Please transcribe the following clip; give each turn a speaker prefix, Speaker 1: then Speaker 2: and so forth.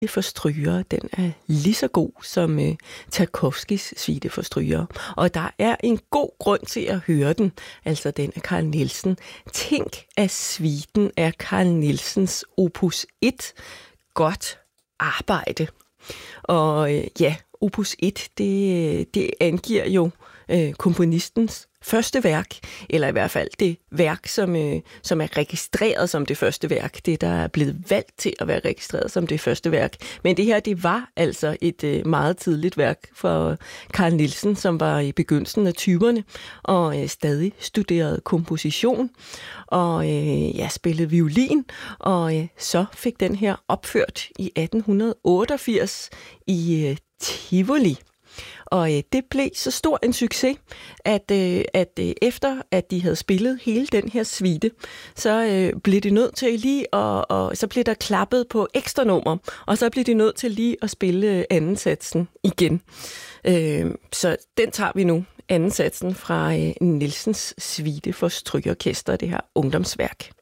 Speaker 1: for strygere, den er lige så god som Tarkovskis suite for strygere. Og der er en god grund til at høre den, altså den af Carl Nielsen. Tænk, at suiten er Carl Nielsens opus 1. Godt arbejde. Og opus 1, det angiver jo komponistens første værk, eller i hvert fald det værk, som er registreret som det første værk. Det, der er blevet valgt til at være registreret som det første værk. Men det her, det var altså et meget tidligt værk for Carl Nielsen, som var i begyndelsen af 20'erne, og stadig studerede komposition, og spillede violin, og så fik den her opført i 1888 i Tivoli. Og det blev så stor en succes, at efter at de havde spillet hele den her suite, så blev de nødt til lige og så blev der klappet på ekstra nummer, og så blev de nødt til lige at spille anden satsen igen. Så den tager vi nu, anden satsen fra Nielsens suite for strygeorkester, det her ungdomsværk.